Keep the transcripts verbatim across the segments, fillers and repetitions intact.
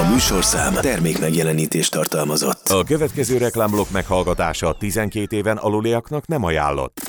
műsorszám termék megjelenítést tartalmazott. A következő reklámblokk meghallgatása tizenkét éven aluliaknak nem ajánlott.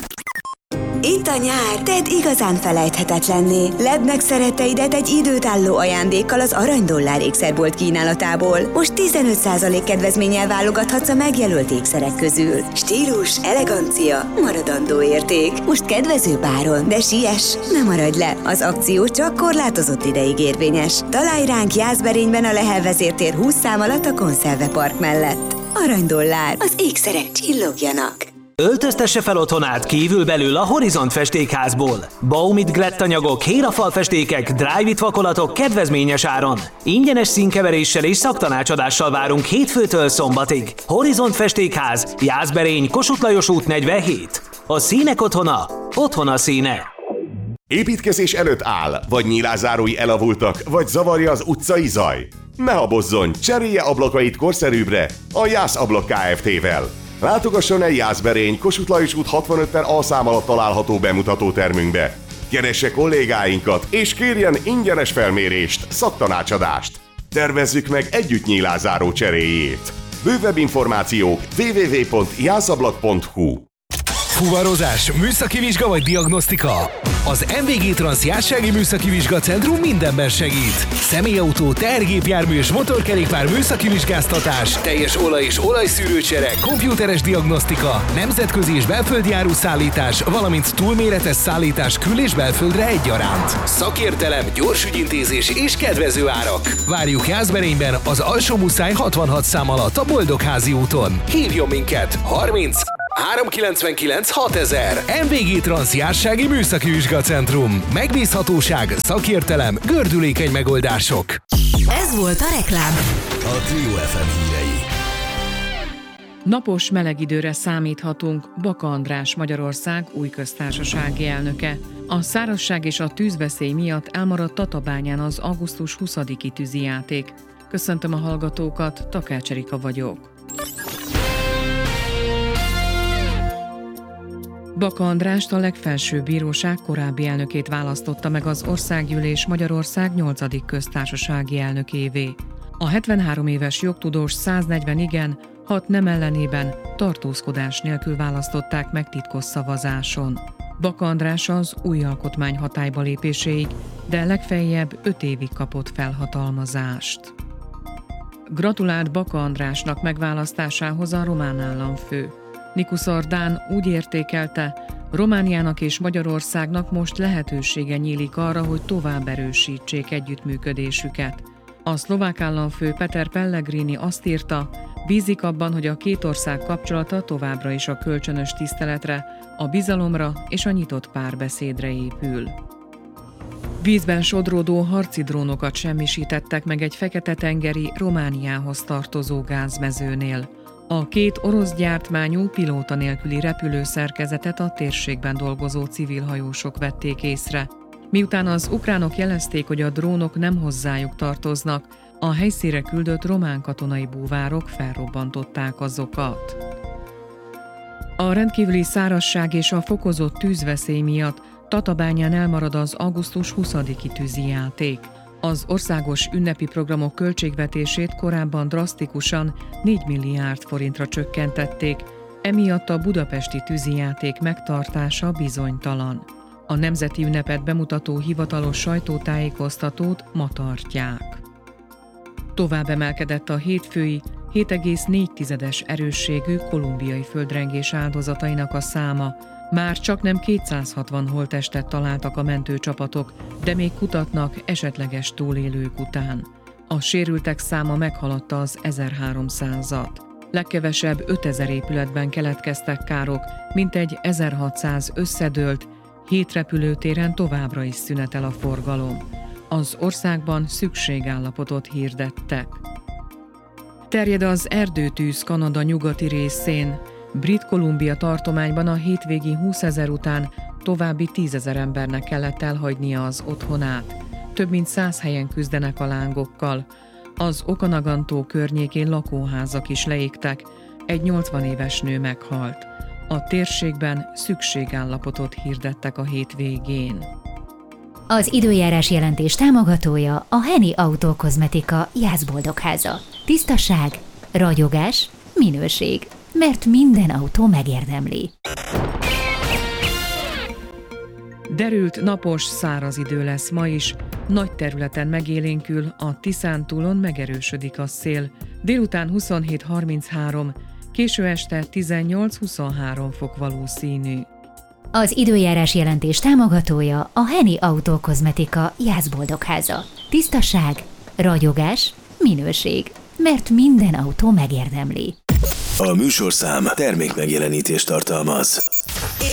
Itt a nyár, tedd igazán felejthetetlenné. Ledd meg szeretteidet egy időtálló ajándékkal az Aranydollár ékszerbolt kínálatából. Most tizenöt százalék kedvezménnyel válogathatsz a megjelölt ékszerek közül. Stílus, elegancia, maradandó érték. Most kedvező áron, de siess, ne maradj le. Az akció csak korlátozott ideig érvényes. Találj ránk Jászberényben a Lehel vezértér húsz szám alatt a Konszerve Park mellett. Aranydollár, az ékszerek csillogjanak. Öltöztesse fel otthonát kívül-belül a Horizont festékházból. Baumit glettanyagok, hérafalfestékek, dry-vit vakolatok kedvezményes áron. Ingyenes színkeveréssel és szaktanácsadással várunk hétfőtől szombatig. Horizont festékház, Jászberény, Kossuth Lajos út negyvenhét. A színek otthona, otthona színe. Építkezés előtt áll, vagy nyílászárói elavultak, vagy zavarja az utcai zaj. Ne habozzon, cserélje ablakait korszerűbbre a Jász Ablak Kft-vel. Látogasson el Jászberény, Kossuth Lajos út hatvanöt per A szám alatt található bemutatótermünkbe. Keresse kollégáinkat és kérjen ingyenes felmérést, szaktanácsadást. Tervezzük meg együtt nyílászáró cseréjét. Bővebb információk double-u double-u double-u pont jászablak pont hu. Fuvarozás, műszaki vizsga vagy diagnosztika? Az em vé gé Transz Jássági Műszaki Vizsgacentrum mindenben segít. Személyautó, tehergépjármű és motorkerékpár műszaki vizsgáztatás, teljes olaj- és olajszűrőcsere, komputeres diagnosztika, nemzetközi és belföldi áruszállítás, valamint túlméretes szállítás kül- és belföldre egyaránt. Szakértelem, gyors ügyintézés és kedvező árak. Várjuk Jászberényben az Alsó-Muszáj hatvanhat szám alatt a Boldogházi úton. Hívjon minket! harminc háromszázkilencvenkilenc hatezer. em vé gé Transz Jássági Műszaki Vizsgacentrum. Megbízhatóság, szakértelem, gördülékeny megoldások. Ez volt a reklám. A Trio ef em hírei. Napos meleg időre számíthatunk, Baka András Magyarország új köztársasági elnöke. A szárazság és a tűzveszély miatt elmaradt Tatabányán az augusztus huszadiki tűzijáték. Köszöntöm a hallgatókat, Takács Erika vagyok. Baka Andrást a legfelsőbb bíróság korábbi elnökét választotta meg az Országgyűlés Magyarország nyolcadik köztársasági elnökévé. A hetvenhárom éves jogtudós száznegyven igen, hat nem ellenében tartózkodás nélkül választották meg titkos szavazáson. Baka András az új alkotmány hatályba lépéséig, de legfeljebb öt évig kapott felhatalmazást. Gratulált Baka Andrásnak megválasztásához a román államfő. Nikus Orbán úgy értékelte, Romániának és Magyarországnak most lehetősége nyílik arra, hogy tovább erősítsék együttműködésüket. A szlovák államfő Peter Pellegrini azt írta, bízik abban, hogy a két ország kapcsolata továbbra is a kölcsönös tiszteletre, a bizalomra és a nyitott párbeszédre épül. Vízben sodródó harci drónokat semmisítettek meg egy Fekete-tengeri Romániához tartozó gázmezőnél. A két orosz gyártmányú pilóta nélküli repülőszerkezetet a térségben dolgozó civil hajósok vették észre. Miután az ukránok jelezték, hogy a drónok nem hozzájuk tartoznak, a helyszínre küldött román katonai búvárok felrobbantották azokat. A rendkívüli szárazság és a fokozott tűzveszély miatt Tatabányán elmarad az augusztus huszadiki tűzijáték. Az országos ünnepi programok költségvetését korábban drasztikusan négy milliárd forintra csökkentették, emiatt a budapesti tűzijáték megtartása bizonytalan. A nemzeti ünnepet bemutató hivatalos sajtótájékoztatót ma tartják. Tovább emelkedett a hétfői hét egész négy tizedes erősségű kolumbiai földrengés áldozatainak a száma. Már csaknem kétszázhatvan holttestet találtak a mentőcsapatok, de még kutatnak esetleges túlélők után. A sérültek száma meghaladta az ezerháromszázat. Legkevesebb ötezer épületben keletkeztek károk, mintegy ezerhatszáz összedőlt, hét repülőtéren továbbra is szünetel a forgalom. Az országban szükségállapotot hirdettek. Terjed az erdőtűz Kanada nyugati részén. Brit Columbia tartományban a hétvégi húszezer után további tízezer embernek kellett elhagynia az otthonát. Több mint száz helyen küzdenek a lángokkal. Az Okanagantó környékén lakóházak is leégtek, egy nyolcvan éves nő meghalt. A térségben szükségállapotot hirdettek a hétvégén. Az időjárás jelentés támogatója a Henny Auto Kozmetika Jászboldogháza. Tisztaság, ragyogás, minőség, mert minden autó megérdemli. Derült, napos, száraz idő lesz ma is. Nagy területen megélénkül, a Tiszántúlon megerősödik a szél. Délután huszonhét harminchárom, késő este tizennyolc huszonhárom fok valószínű. Az időjárás jelentés támogatója a Henny Auto Kozmetika Jászboldogháza. Tisztaság, ragyogás, minőség, mert minden autó megérdemli. A műsorszám termékmegjelenítést tartalmaz.